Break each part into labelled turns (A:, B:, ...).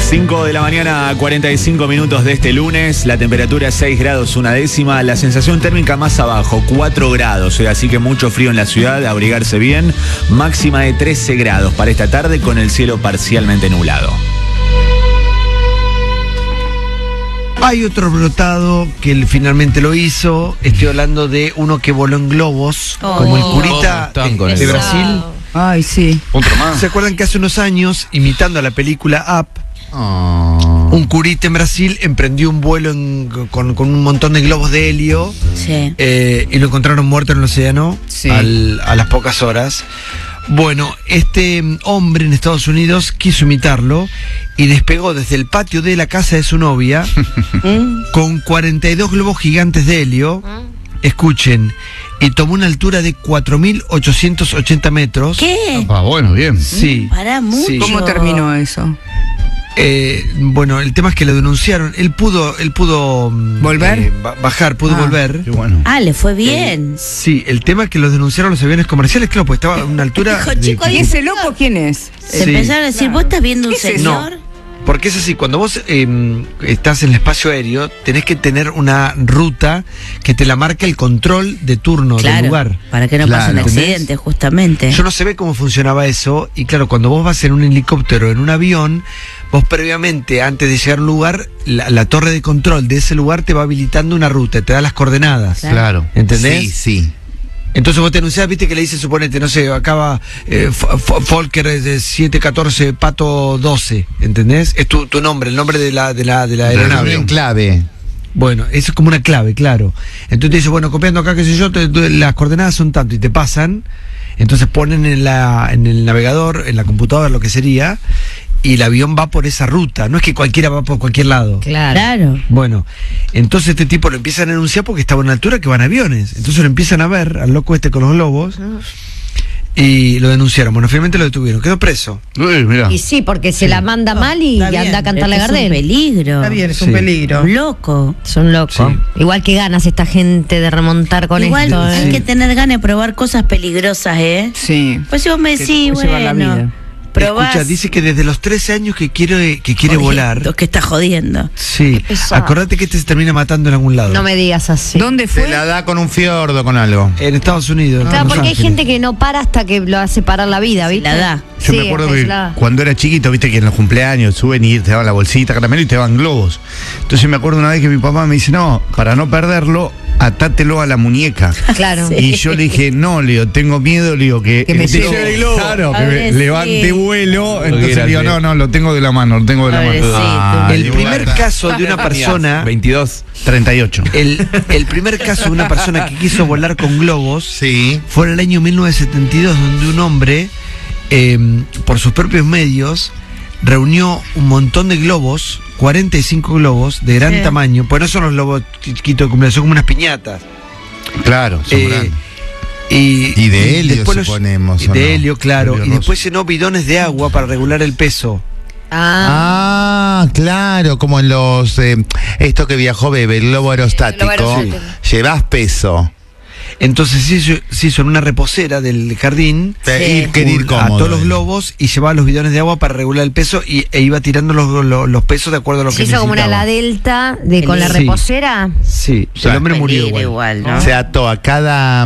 A: 5 de la mañana, 45 minutos de este lunes. La temperatura es 6 grados una décima. La sensación térmica más abajo, 4 grados. Así que mucho frío en la ciudad, abrigarse bien. Máxima de 13 grados para esta tarde con el cielo parcialmente nublado.
B: Hay otro brotado que él finalmente lo hizo. Estoy hablando de uno que voló en globos, como el curita de Brasil.
C: Ay, sí.
D: Otro más.
B: ¿Se acuerdan que hace unos años, imitando a la película Up, un curita en Brasil emprendió un vuelo con un montón de globos de helio?
E: Sí.
B: Y lo encontraron muerto en el océano
C: Sí.
B: a las pocas horas. Bueno, este hombre en Estados Unidos quiso imitarlo y despegó desde el patio de la casa de su novia con 42 globos gigantes de helio. Escuchen, y tomó una altura de 4.880 metros.
E: ¿Qué?
D: Ah, bueno, bien.
B: Sí.
E: Pará mucho.
B: Sí.
C: ¿Cómo terminó eso?
B: Bueno, el tema es que lo denunciaron. Él pudo
C: ¿Volver?
B: Bajar, pudo volver.
D: Qué bueno.
E: Ah, le fue bien.
B: Sí, el tema es que los denunciaron los aviones comerciales, claro, porque estaba a una altura.
E: Dijo, chico,
C: ¿Y ese loco quién es?
E: Se
B: Sí.
E: empezaron a decir, ¿vos estás viendo un
C: ¿Qué es eso?
E: señor?
B: Porque es así, cuando vos estás en el espacio aéreo, tenés que tener una ruta que te la marca el control de turno del lugar.
E: Para que no pase un
B: ¿entendés?
E: accidente, justamente.
B: Yo no sé cómo funcionaba eso, y claro, cuando vos vas en un helicóptero o en un avión, vos previamente, antes de llegar a un lugar, la torre de control de ese lugar te va habilitando una ruta, te da las coordenadas.
D: Claro.
B: ¿Entendés?
D: Sí, sí.
B: Entonces vos te anunciás, viste que le dice, suponete, no sé, acaba Volker de 714 Pato 12, ¿entendés? Es tu nombre, el nombre de la aeronave.
D: En clave.
B: Bueno, eso es como una clave, claro. Entonces te dice, bueno, copiando acá, qué sé yo, las coordenadas son tanto, y te pasan, entonces ponen en el navegador, en la computadora, lo que sería, y el avión va por esa ruta, no es que cualquiera va por cualquier lado.
E: Claro.
B: Bueno, entonces este tipo lo empiezan a denunciar porque estaba a una altura que van aviones. Entonces lo empiezan a ver al loco este con los globos y lo denunciaron. Bueno, finalmente lo detuvieron. Quedó preso.
D: Uy, mirá.
F: Y sí, porque se la manda mal y
C: está bien.
F: anda a cantarle a
E: Es un
F: Gardel.
E: peligro.
C: Está bien, es
B: Sí.
C: un peligro.
E: Un loco.
F: Son locos.
B: Sí.
F: Igual que ganas esta gente de remontar con
E: Igual
F: esto.
E: hay que tener ganas de probar cosas peligrosas, ¿eh?
C: Sí.
E: Pues si vos me
C: Que
E: decís,
C: te puede llevar la
E: bueno,
C: vida.
E: probás.
B: Escucha, dice que desde los 13 años que quiere
E: Jodiendo,
B: volar.
E: que está jodiendo.
B: Sí.
F: pesado.
B: Acordate que este se termina matando en algún lado.
F: No me digas así.
C: ¿Dónde fue?
D: Se la da con un fiordo, con algo.
B: En Estados Unidos.
F: Claro,
B: en Los
F: porque hay
B: Ángeles.
F: gente que no para hasta que lo hace parar la vida, ¿viste?
E: La da.
D: Yo me acuerdo que cuando era chiquito, viste que en los cumpleaños souvenirs te daban la bolsita, caramelo y te daban globos. Entonces me acuerdo una vez que mi papá me dice, no, para no perderlo, atátelo a la muñeca.
F: Claro.
E: Sí.
D: Y yo le dije, no, le digo, tengo miedo, le digo, que
C: me
D: te
C: lleve
D: lleve
C: el
D: el globo. Claro, que me
E: Pobrecito.
D: levante vuelo. Entonces
A: era
D: le digo,
A: así.
D: no, lo tengo de la mano, lo tengo de la mano.
E: Pobrecito.
D: Ay,
B: El primer
D: guarda.
B: caso de una persona.
A: 22.
D: 38.
B: El primer caso de una persona que quiso volar con globos.
D: Sí.
B: Fue en el año 1972, donde un hombre, por sus propios medios, reunió un montón de globos, 45 globos de gran tamaño, pues no son los globos chiquitos de cumpleaños, son como unas piñatas.
D: Claro, son grandes. Y de helio,
B: después
D: suponemos,
B: y
D: ¿o
B: de
D: no?
B: helio, claro.
D: Helio
B: Y después
D: rosa.
B: llenó bidones de agua para regular el peso.
D: Claro, como en los esto que viajó Bebe, el globo aerostático.
F: aerostático.
D: Llevas peso.
B: Entonces se hizo en una reposera del jardín,
D: Quería ir
B: a
D: cómodo.
B: todos los globos, y llevaba los bidones de agua para regular el peso e iba tirando los pesos de acuerdo a lo
F: Se
B: que
F: hizo como una
B: necesitaba.
F: la delta con la
B: Sí.
F: reposera.
B: Sí,
D: O sea,
B: el hombre murió
E: Peligro
B: igual.
E: igual, ¿no?
D: Se ató a cada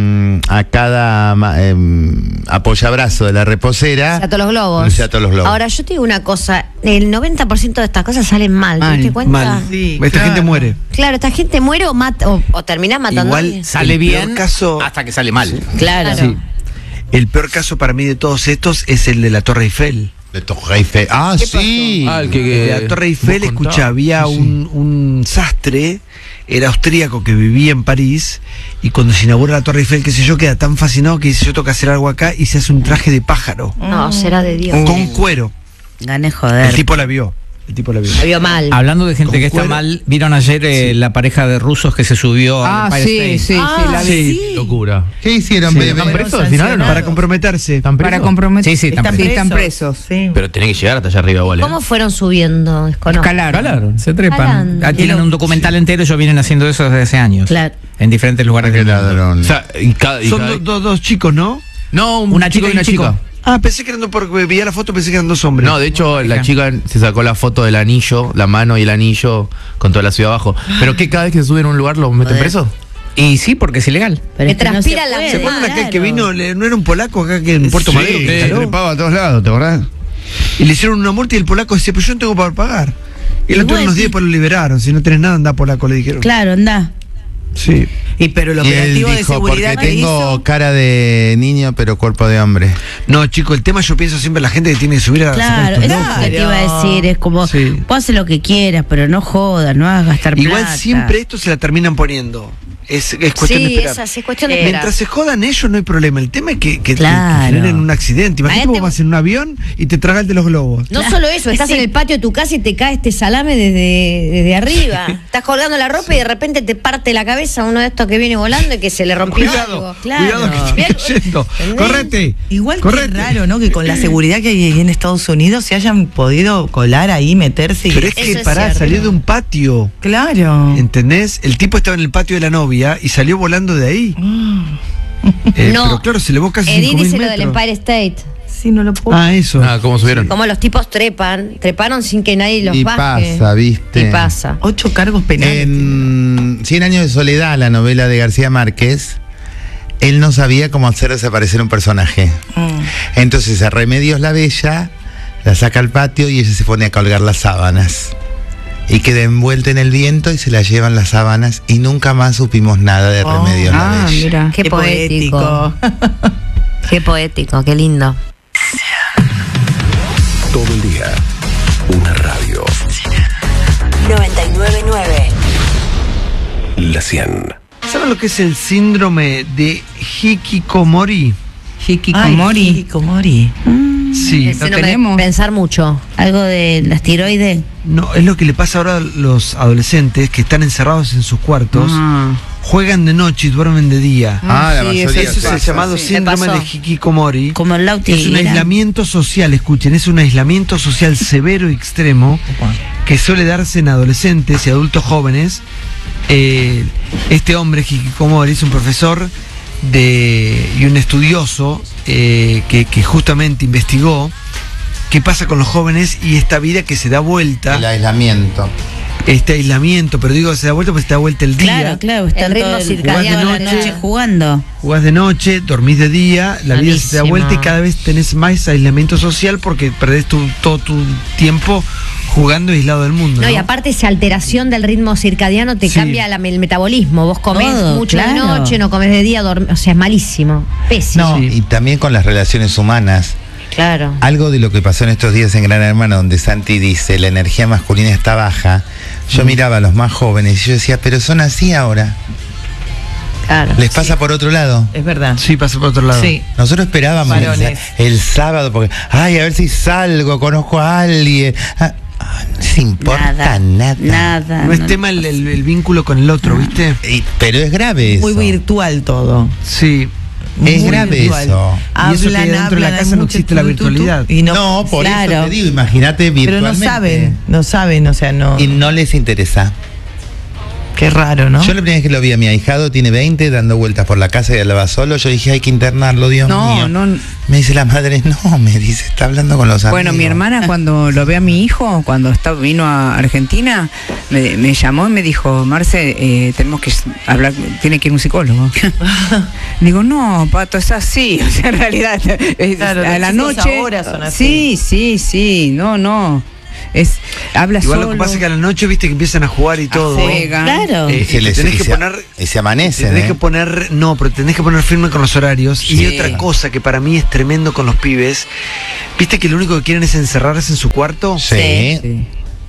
D: apoyabrazo de la reposera.
F: Se ató los globos.
D: Se ató los globos.
F: Ahora, yo te digo una cosa. El 90% de estas cosas salen mal. ¿Te
C: Mal.
F: diste cuenta?
B: Mal.
C: Sí,
B: Esta
C: claro.
B: gente muere.
F: Claro, esta gente muere o mata o terminás matando a
B: Igual
F: alguien.
A: Sale
B: el
A: bien
B: peor caso,
A: hasta que sale mal.
E: Claro.
B: sí. El peor caso para mí de todos estos es el de la Torre Eiffel.
D: De Torre Eiffel. Ah, sí.
A: Ah, el
B: El de la Torre Eiffel, escucha, había un sastre, era austríaco, que vivía en París, y cuando se inaugura la Torre Eiffel, qué sé yo, queda tan fascinado que dice, yo tengo que hacer algo acá, y se hace un traje de pájaro,
F: No, será de Dios.
B: con cuero.
E: Gané
B: El
E: joder.
B: tipo la vio. El tipo la vio.
F: La vio mal.
G: Hablando de gente
B: Con
G: que está
B: cuero.
G: mal, ¿vieron ayer la pareja de rusos que se subió
C: Ah,
G: al Empire
C: sí,
G: State?
C: sí, la vi.
B: Sí.
A: Locura.
D: ¿Qué hicieron,
B: Sí.
D: Bebe?
A: ¿Están presos al final o no?
B: Para comprometerse.
A: ¿Están presos?
C: Para comprometer.
G: Sí, sí, están
C: Sí, están presos. Sí.
A: Pero tenés que llegar hasta allá arriba igual.
F: ¿Cómo fueron subiendo? Desconozco.
G: Claro, se trepan.
F: Escalando.
G: Ah, tienen un documental entero, ellos vienen haciendo eso desde hace años.
E: Claro.
G: En diferentes lugares
D: Qué
G: del mundo.
D: ladrón.
A: O sea,
B: Son dos chicos, ¿no?
A: No,
G: Una chica y un chico.
B: Ah, pensé que eran dos, porque veía la foto, pensé que eran dos hombres.
H: No, de hecho, la chica se sacó la foto del anillo, la mano y el anillo con toda la ciudad abajo. ¿Pero qué? ¿Cada vez que se suben a un lugar lo meten preso?
G: Y sí, porque es ilegal.
E: Pero
F: Me
E: es que no
F: transpira
E: se
F: la
E: puede,
B: ¿Se acuerdan aquel que
E: claro.
B: vino, no era un polaco acá que en Puerto Madero que
D: Sí,
B: instaló?
D: trepaba a todos lados, ¿te acordás?
B: Y le hicieron una multa y el polaco decía, pero yo no tengo para pagar. Y el otro
E: bueno,
B: unos días
E: sí.
B: después lo liberaron. Si no tenés nada, anda polaco, le dijeron.
E: Claro, anda.
B: Sí.
C: Y pero el
I: Y él
C: operativo de
I: dijo,
C: seguridad
I: porque
C: que
I: tengo
C: hizo.
I: cara de niño, pero cuerpo de hombre.
B: No, chico, el tema yo pienso siempre la gente que tiene que subir a
E: Claro,
B: sacar
E: eso
B: estos
E: es
B: locos.
E: lo que te iba a decir. Es como,
B: Sí.
E: vos haces lo que quieras, pero no jodas, no hagas gastar
B: Igual
E: plata.
B: siempre esto se la terminan poniendo. Es cuestión de
F: Sí,
B: esperar.
F: es así, es cuestión de esperar.
B: Mientras se jodan ellos no hay problema. El tema es que
E: Claro.
B: generen un accidente. Imagínate
F: Imagínate-
B: vos vas en un avión y te tragas de los globos.
F: No solo eso, estás
E: Sí.
F: en el patio de tu casa y te cae este salame desde arriba. Estás colgando la ropa y de repente te parte la cabeza uno de estos que viene volando y que se le rompió
B: Cuidado,
F: algo.
E: Claro.
B: cuidado que está cayendo.
F: ¿Entendés?
B: Correte.
C: Igual que
B: correte.
C: es raro, ¿no? Que con la seguridad que hay ahí en Estados Unidos se hayan podido colar ahí, meterse.
B: Pero es que
F: Eso es
B: pará,
F: cierto.
B: salió de un patio.
C: Claro.
B: ¿Entendés? El tipo estaba en el patio de la novia y salió volando de ahí.
F: No.
B: Pero claro, se elevó casi
F: Edith
B: 5.000
F: dice lo del
B: metros.
F: Empire State.
C: Sí, no lo puedo.
B: Ah, eso.
H: Ah, ¿cómo subieron?
F: Como los tipos treparon sin que nadie los
I: Y
F: baje.
I: pasa, ¿viste?
F: Y pasa.
C: 8 cargos penales.
I: En 100 años de soledad, la novela de García Márquez, él no sabía cómo hacer desaparecer un personaje. Entonces a Remedios la Bella la saca al patio y ella se pone a colgar las sábanas. Y queda envuelta en el viento y se la llevan las sábanas y nunca más supimos nada de Remedios la Bella.
C: Mira.
F: Qué poético. Qué poético, qué lindo.
J: Todo el día, una radio.
K: 999.
J: La 100.
B: ¿Saben lo que es el síndrome de Hikikomori?
C: Hikikomori. Hikikomori.
B: Sí.
F: Ese
C: lo
F: no me
C: tenemos.
F: pensar mucho.
E: Algo de las tiroides.
B: No, es lo que le pasa ahora a los adolescentes que están encerrados en sus cuartos, juegan de noche y duermen de día.
I: Ah, la
C: Sí,
I: mayoría.
B: Ese es el
I: pasa.
B: llamado
C: sí.
B: síndrome
F: Me
B: de
F: pasó.
B: Hikikomori.
E: Como el Lauti.
B: Es un aislamiento social, escuchen, es un aislamiento social severo y extremo que suele darse en adolescentes y adultos jóvenes. Este hombre, Hikikomori, es un profesor y un estudioso que justamente investigó qué pasa con los jóvenes y esta vida que se da vuelta,
I: El aislamiento.
B: este aislamiento, pero digo se da vuelta porque se da vuelta el día.
E: Claro, claro, están
F: El ritmo
E: todo
F: circadiano
E: toda la
B: de noche.
E: noche jugando.
B: Jugás de noche, dormís de día, la vida se da
F: Malísimo.
B: vuelta y cada vez tenés más aislamiento social porque perdés todo tu tiempo jugando aislado del mundo.
F: No,
B: ¿no?
F: y aparte esa alteración del ritmo circadiano te
B: Sí.
F: cambia el metabolismo. Vos comés
E: Todo,
F: mucho de
E: claro.
F: noche, no comés de día, o sea, es malísimo. Pésimo.
I: No,
B: Sí.
I: y también con las relaciones humanas.
F: Claro.
I: Algo de lo que pasó en estos días en Gran Hermano, donde Santi dice la energía masculina está baja. Yo miraba a los más jóvenes y yo decía, pero son así ahora.
F: Claro.
I: Les pasa por otro lado.
C: Es verdad.
B: Sí, pasa por otro lado.
C: Sí.
I: Nosotros esperábamos
C: Varones.
I: el sábado porque, ay, a ver si salgo, conozco a alguien. No se importa nada.
E: Nada.
B: No es tema el vínculo con el otro, ¿viste?
I: Pero es grave eso.
C: Muy virtual todo.
B: Sí.
I: Es
C: Muy
I: grave
C: virtual.
I: eso.
B: Y eso que dentro de la
C: hay
B: casa no
C: mucho
B: existe la
C: tú, tú, tú,
B: virtualidad.
C: Y
I: No, por eso
E: claro.
I: te digo, imagínate
C: pero no
I: virtualmente.
C: saben, o sea, no.
I: Y no les interesa.
C: Qué raro, ¿no?
I: Yo la primera vez que lo vi a mi ahijado, tiene 20, dando vueltas por la casa y hablaba solo, yo dije, hay que internarlo, Dios mío.
C: No.
I: Me dice la madre, no, me dice, está hablando con los amigos.
C: Bueno, mi hermana cuando lo ve a mi hijo, cuando vino a Argentina, me llamó y me dijo, Marce, tenemos que hablar, tiene que ir un psicólogo. Digo, no, Pato, es así. O sea, en realidad,
L: Claro,
C: a la
L: los chicos
C: noche.
L: ahora son así.
C: Sí, no. Habla
B: Igual
C: solo.
B: lo que pasa es que a la noche, viste, que empiezan a jugar y todo.
C: Juegan.
E: Claro.
I: Y se les-
B: tenés
I: y
B: que
I: se-
B: poner.
I: y se amanecen,
B: Tenés
I: ¿eh?
B: que poner. No, pero tenés que poner firme con los horarios.
C: Sí.
B: Y otra cosa que para mí es tremendo con los pibes. ¿Viste que lo único que quieren es encerrarse en su cuarto?
I: Sí.
C: Sí.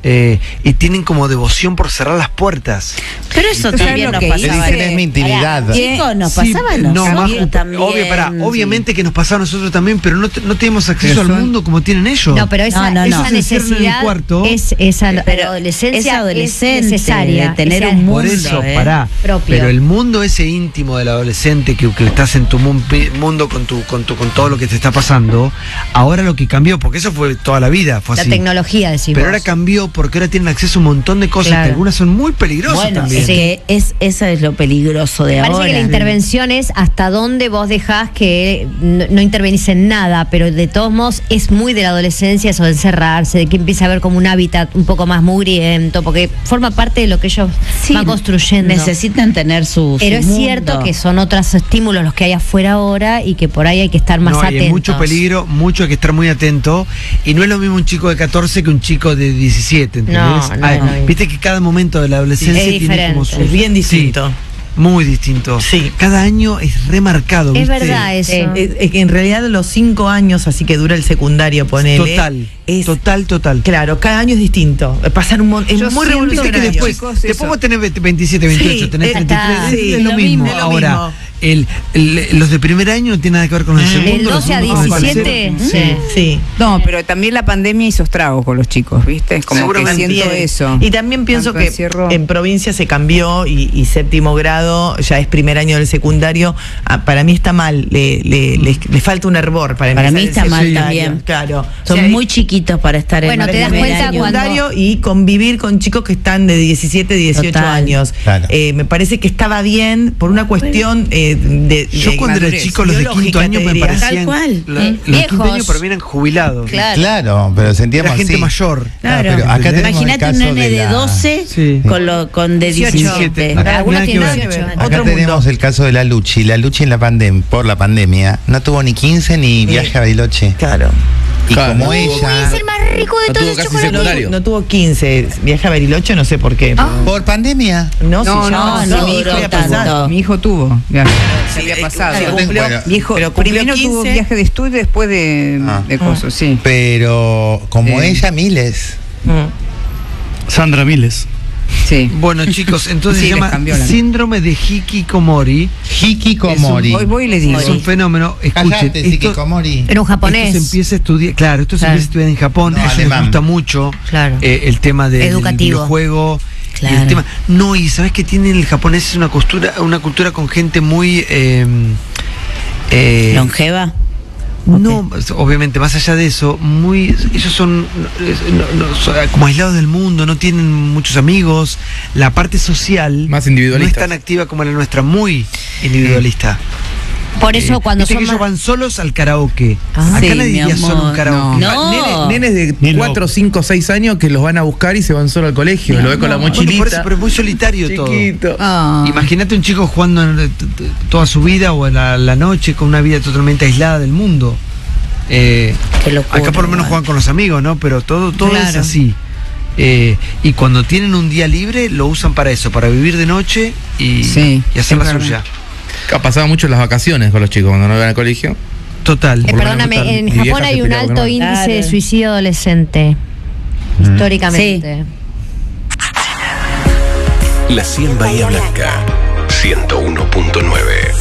B: Y tienen como devoción por cerrar las puertas.
E: Pero eso
C: ¿Sabes
E: también
C: lo
E: nos
C: que
I: Le
E: pasaba.
I: dicen, es mi intimidad.
E: Chicos, nos
B: Sí,
E: pasaba a
B: no,
E: nosotros
B: más,
E: también.
B: obviamente que nos pasaba a nosotros también, pero no tenemos acceso al
C: Pero son-
B: mundo como tienen ellos.
F: No, pero esa,
E: No.
F: esa
B: Ellos se encierran en el
F: necesidad
B: cuarto.
F: esa
E: Pero
F: adolescencia
E: es adolescente,
F: es necesaria.
E: de tener
F: Esa-
E: un mundo.
B: Por eso, pará.
F: propio.
B: Pero el mundo ese íntimo del adolescente que estás en tu mundo con todo lo que te está pasando, ahora lo que cambió, porque eso fue toda la vida, fue
F: La
B: así.
F: tecnología, decimos.
B: Pero ahora cambió porque ahora tienen acceso a un montón de cosas,
F: Claro.
B: que algunas son muy peligrosas
E: Bueno,
B: también.
E: es que eso es lo peligroso de
F: Me
E: ahora.
F: parece que la intervención es hasta dónde vos dejás que no intervenís en nada, pero de todos modos es muy de la adolescencia eso de encerrarse, de que empiece a haber como un hábitat un poco más mugriento, porque forma parte de lo que ellos
E: Sí,
F: van construyendo.
E: necesitan tener su
F: Pero es
E: mundo.
F: cierto que son otros estímulos los que hay afuera ahora y que por ahí hay que estar más
B: No,
F: atentos.
B: hay mucho peligro, mucho hay que estar muy atento. Y no es lo mismo un chico de 14 que un chico de 17, ¿entendés?
F: No, no es lo mismo.
B: Viste que cada momento de la adolescencia
F: Es
B: tiene como
F: diferente.
B: su...
K: Es bien distinto.
B: Sí, muy distinto.
K: Sí.
B: Cada año es remarcado,
F: Es
B: ¿viste?
F: verdad eso.
K: Es que en realidad los 5 años, así que dura el secundario, ponele.
B: Total.
K: Claro, cada año es distinto. Pasan es
C: Yo
K: muy
C: siento
K: revolucionario.
B: Viste que después,
C: chicos,
B: después
C: eso.
B: vos tenés 27, 28,
K: Sí,
B: tenés 33,
K: sí,
B: es lo
K: lo
B: mismo.
K: mismo, es lo
B: Ahora,
K: mismo.
B: los de primer año no tienen nada que ver con los de segundo.
F: Del
B: los
F: 12 a
B: segundos con los
F: 17,
B: terceros.
K: Sí.
C: No, pero también la pandemia hizo estragos con los chicos, ¿viste? Es como que
B: Seguramente.
C: siento
K: También.
C: eso.
K: Y también pienso
C: Tanto
K: que
C: encierro.
K: en provincia se cambió y séptimo grado ya es primer año del secundario. Para mí está mal, le falta un hervor para
E: Para
K: empezar
E: mí
K: el
E: está mal
K: secundario.
E: también.
K: Claro.
E: Son
K: O sea,
E: muy chiquitos para estar
F: Bueno,
E: en
F: te das
E: primer
F: cuenta
E: año.
F: cuando-
K: secundario y convivir con chicos que están de 17, 18
E: Total.
K: años.
I: Claro.
K: Me parece que estaba bien por una cuestión
B: Yo cuando era
K: madurez
B: chico, los de
K: biológica,
B: quinto año
K: te
B: me
K: diría.
B: parecían.
E: Tal cual.
B: Los de
F: Viejos.
B: quinto año para mí eran jubilados.
F: Claro.
I: Pero sentíamos
B: Era gente
I: así.
B: mayor.
E: Claro.
I: pero acá tenemos
E: Imagínate
I: el
E: un
I: caso
E: nene de
I: la-
E: 12
B: Sí.
E: con de 17.
B: Acá
F: Algunos
B: nada que
F: tienen
B: ver.
F: 18.
I: Acá
K: Otro
I: tenemos
K: mundo.
I: el caso de la Luchi. La Luchi en por la pandemia no tuvo ni 15 ni viaje a Bariloche.
K: Claro.
I: Y
H: Claro.
I: como
F: Uy,
I: ella,
F: es el más rico de
H: No
F: todos
H: tuvo
F: los
H: casi
F: chocolates.
H: secundario.
K: No tuvo 15, viaje a Bariloche, no sé por qué.
I: por pandemia.
K: No,
C: No,
K: si ya
C: no,
K: pasó,
E: no
K: mi hijo
E: duró
K: había pasado.
E: tanto.
C: Mi hijo tuvo viaje. Se había pasado.
K: se
I: Yo tengo-
K: cumplió-
I: bueno,
C: Mi hijo
K: pero cumplió
C: primero tuvo
K: 15.
C: viaje de estudio y después de cosas, sí.
I: Pero como
C: Eh.
I: ella, miles.
D: Sandra Miles.
C: Sí.
B: Bueno, chicos, entonces
C: Sí,
B: se
C: les
B: llama
C: cambió la-
B: síndrome de hikikomori.
I: Hikikomori.
C: Hoy voy y le digo.
B: Es un fenómeno. Escuchen,
I: Cállate, Hikikomori.
F: Era un japonés.
B: Esto se empieza a estudiar, claro, esto se
F: Claro.
B: empieza a estudiar en Japón,
I: No,
B: eso les
I: alemán.
B: gusta mucho,
F: Claro.
B: el tema del
F: Educativo.
B: videojuego.
E: Claro.
B: Y el tema, no, y sabes que tiene el japonés es una cultura con gente muy
E: ¿Longeva?
B: no, obviamente, más allá de eso, ellos son, son como aislados del mundo, no tienen muchos amigos, la parte social
H: Más
B: no es
H: individualistas.
B: tan activa como la nuestra, muy individualista.
F: Por eso cuando
B: Viste
F: son
B: que ellos
F: más-
B: van solos al karaoke.
E: Ah,
B: Acá
E: sí,
B: nadie
E: mi
B: iría solo a un
E: amor.
B: karaoke.
E: No.
H: Nenes de
D: Ni
H: 4, 5, 6 años que los van a buscar y se van solo al colegio. Lo ve con la
B: Bueno,
H: mochilita.
B: por eso, pero es muy solitario todo.
H: Chiquito.
C: Ah.
B: Imagínate un chico jugando toda su vida o en la noche con una vida totalmente aislada del mundo.
E: Qué locura,
B: Acá por lo menos
E: igual.
B: juegan con los amigos, ¿no? Pero todo es
C: Claro.
B: así. Y cuando tienen un día libre lo usan para eso, para vivir de noche y,
C: Sí,
B: y hacer
C: es
B: la
C: verdad.
B: suya.
H: Pasaba mucho en las vacaciones con los chicos cuando no iban al colegio.
B: Total.
F: perdóname, en
H: Mi
F: Japón
H: vieja
F: hay
H: se
F: un
H: peleaba con
F: alto
H: mi
F: índice de
E: Claro.
F: suicidio adolescente. Históricamente.
J: La 100 Bahía Blanca. 101.9.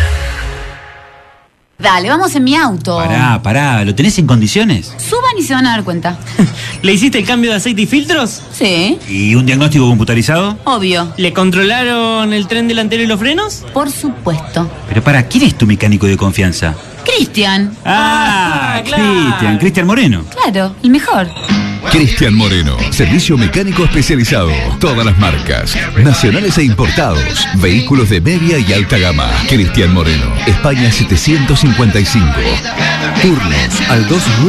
L: Dale, vamos en mi auto.
M: Pará, ¿lo tenés en condiciones?
L: Suban y se van a dar cuenta.
M: ¿Le hiciste el cambio de aceite y filtros?
L: Sí,
M: ¿Y un diagnóstico computarizado?
L: obvio.
M: ¿Le controlaron el tren delantero y los frenos?
L: Por supuesto.
M: Pero ¿quién es tu mecánico de confianza?
L: Cristian.
M: Claro. Cristian Moreno.
L: Claro, el mejor.
N: Cristian Moreno, servicio mecánico especializado, todas las marcas, nacionales e importados, vehículos de media y alta gama. Cristian Moreno, España 755.
O: Turnos al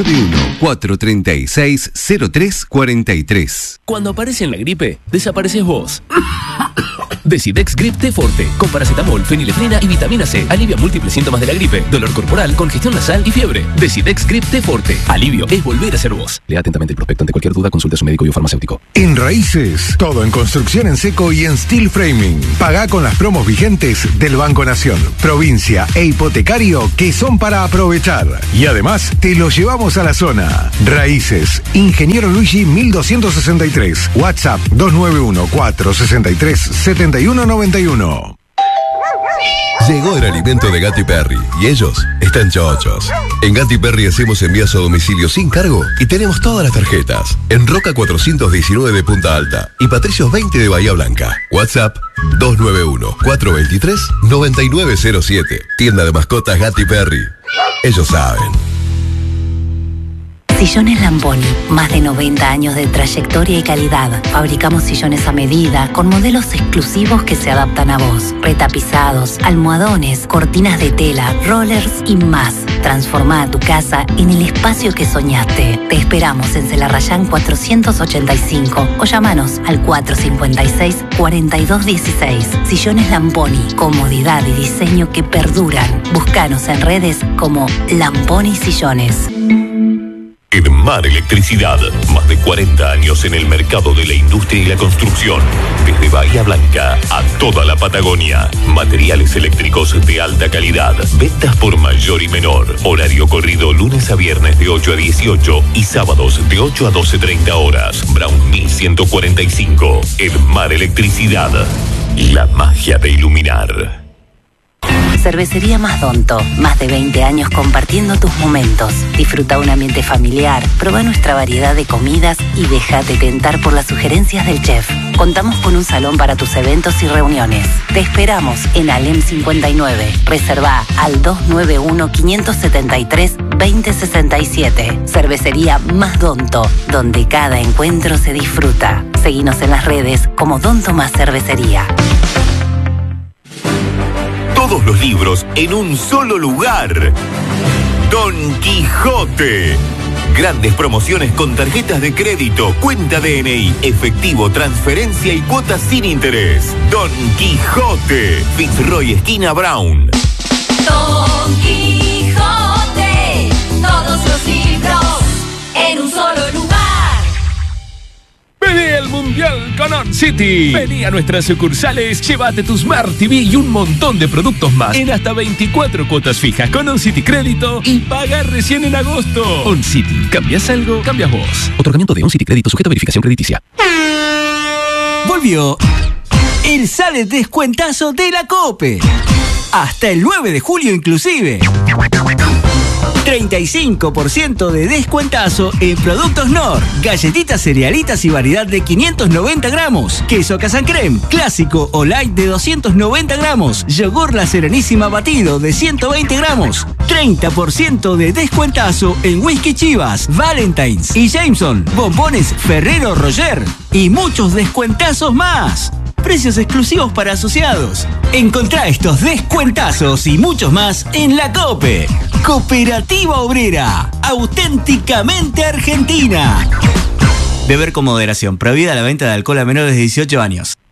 O: 291-436-0343.
P: Cuando aparece en la gripe, desapareces vos. Decidex Grip T Forte, con paracetamol, fenilefrina y vitamina C. Alivia múltiples síntomas de la gripe, dolor corporal, congestión nasal y fiebre. Decidex Grip T Forte. Alivio es volver a ser vos. Lea atentamente el prospecto. Ante cualquier duda, consulte a su médico y o farmacéutico.
Q: En Raíces, todo en construcción en seco y en steel framing. Pagá con las promos vigentes del Banco Nación, provincia e hipotecario que son para aprovechar. Y además, te lo llevamos a la zona. Raíces, Ingeniero Luigi 1263. WhatsApp 291-463-7191.
N: Llegó el alimento de Gatti Perry y ellos están chochos. En Gatti Perry hacemos envíos a domicilio sin cargo y tenemos todas las tarjetas. En Roca 419 de Punta Alta y Patricios 20 de Bahía Blanca. WhatsApp 291-423-9907. Tienda de mascotas Gatti Perry. Ellos saben.
R: Sillones Lamponi, más de 90 años de trayectoria y calidad. Fabricamos sillones a medida, con modelos exclusivos que se adaptan a vos. Retapizados, almohadones, cortinas de tela, rollers y más. Transforma tu casa en el espacio que soñaste. Te esperamos en Celarrayán 485 o llamanos al 456-4216. Sillones Lamponi, comodidad y diseño que perduran. Búscanos en redes como Lamponi Sillones.
S: Edmar Electricidad, más de 40 años en el mercado de la industria y la construcción. Desde Bahía Blanca a toda la Patagonia. Materiales eléctricos de alta calidad. Ventas por mayor y menor. Horario corrido lunes a viernes de 8 a 18 y sábados de 8 a 12:30 horas. Brown 1145. Edmar Electricidad. La magia de iluminar.
R: Cervecería Masdonto, más de 20 años compartiendo tus momentos. Disfruta un ambiente familiar, prueba nuestra variedad de comidas y déjate tentar por las sugerencias del chef. Contamos con un salón para tus eventos y reuniones. Te esperamos en Alem 59. Reserva al 291-573-2067. Cervecería Masdonto, donde cada encuentro se disfruta. Seguinos en las redes como Don Tomás Cervecería.
S: Todos los libros en un solo lugar. Don Quijote. Grandes promociones con tarjetas de crédito, cuenta DNI, efectivo, transferencia y cuotas sin interés. Don Quijote. Fitzroy, esquina Brown.
T: Don Quijote. Todos los libros en un solo lugar.
P: Vení al Mundial con On City. Vení a nuestras sucursales, llévate tu Smart TV y un montón de productos más en hasta 24 cuotas fijas con On City Crédito y paga recién en agosto. On City, ¿cambias algo? Cambias vos. Otorgamiento de On City Crédito sujeto a verificación crediticia.
U: Volvió el Sale Descuentazo de la COPE. Hasta el 9 de julio inclusive. 35% de descuentazo en productos Nor, galletitas, cerealitas y variedad de 590 gramos, queso Casancrem, clásico o light de 290 gramos, yogur La Serenísima batido de 120 gramos, 30% de descuentazo en whisky Chivas, Valentine's y Jameson, bombones Ferrero Roger y muchos descuentazos más. Precios exclusivos para asociados. Encontrá estos descuentazos y muchos más en la COPE. Cooperativa Obrera, auténticamente argentina. Beber con moderación. Prohibida la venta de alcohol a menores de 18 años.